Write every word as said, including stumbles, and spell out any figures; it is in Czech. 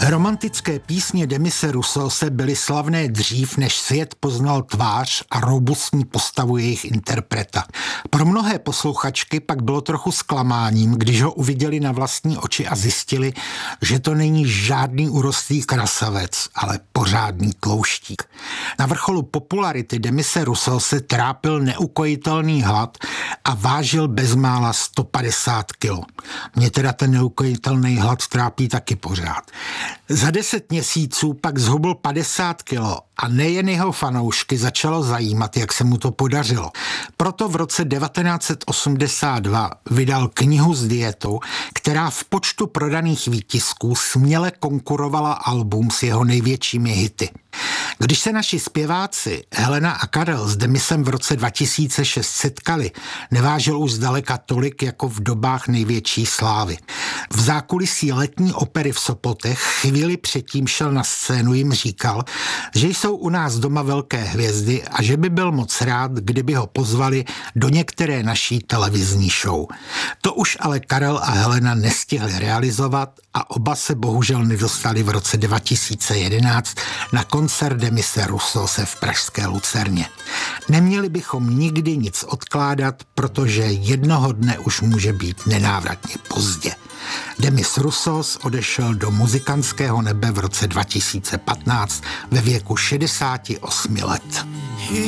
Romantické písně Demise Roussose byly slavné dřív, než svět poznal tvář a robustní postavu jejich interpreta. Pro mnohé posluchačky pak bylo trochu zklamáním, když ho uviděli na vlastní oči a zjistili, že to není žádný urostlý krasavec, ale pořádný tlouštík. Na vrcholu popularity Demise Roussose trápil neukojitelný hlad a vážil bezmála sto padesát kilo. Mě teda ten neukojitelný hlad trápí taky pořád. Za deset měsíců pak zhubl padesát kilo a nejen jeho fanoušky začalo zajímat, jak se mu to podařilo. Proto v roce devatenáct set osmdesát dva vydal knihu s dietou, která v počtu prodaných výtisků směle konkurovala album s jeho největšími hity. Když se naši zpěváci Helena a Karel s Demisem v roce dva tisíce šest setkali, nevážil už zdaleka tolik jako v dobách největší slávy. V zákulisí letní opery v Sopotech chvíli předtím šel na scénu, jim říkal, že jsou u nás doma velké hvězdy a že by byl moc rád, kdyby ho pozvali do některé naší televizní show. To už ale Karel a Helena nestihli realizovat a oba se bohužel nedostali v roce dva tisíce jedenáct na koncert Demise Roussose v pražské Lucerně. Neměli bychom nikdy nic odkládat, protože jednoho dne už může být nenávratně pozdě. Demis Roussos odešel do muzikantského nebe v roce dva tisíce patnáct ve věku šedesáti osmi let.